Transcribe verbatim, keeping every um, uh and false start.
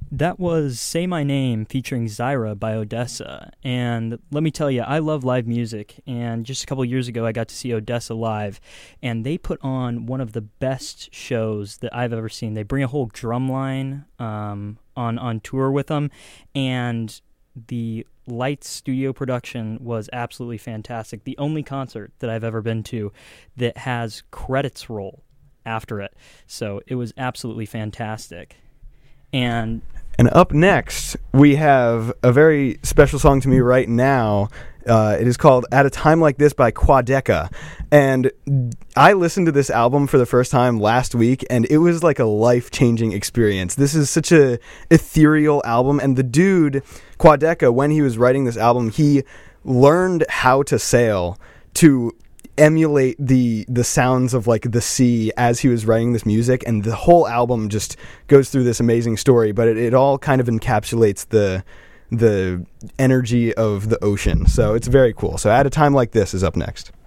That was Say My Name featuring Zyra by Odessa. And let me tell you, I love live music. And just a couple years ago, I got to see Odessa live. And they put on one of the best shows that I've ever seen. They bring a whole drum line um, on, on tour with them. And the Lights studio production was absolutely fantastic. The only concert that I've ever been to that has credits roll after it. So it was absolutely fantastic. And and up next, we have a very special song to me right now. Uh, it is called At a Time Like This by Quadeca. And I listened to this album for the first time last week, and it was like a life-changing experience. This is such a ethereal album, and the dude, Quadeca, when he was writing this album, he learned how to sail to emulate the the sounds of like the sea as he was writing this music, and the whole album just goes through this amazing story, but it, it all kind of encapsulates the the energy of the ocean. So it's very cool. So At a Time Like This is up next.